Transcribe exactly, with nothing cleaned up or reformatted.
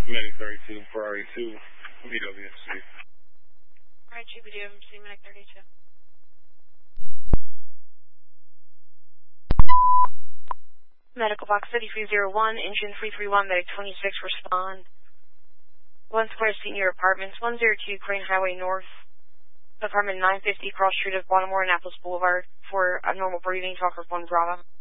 Medic thirty-two, Ferrari two, B W C. Alright, G B W C, Medic thirty-two. Medical box thirty-three oh one, engine three three one, Medic twenty-six, respond. One Square Senior Apartments, one oh two Crane Highway North, apartment nine fifty, cross street of Baltimore and Apples Boulevard, for abnormal breathing, talker one Bravo.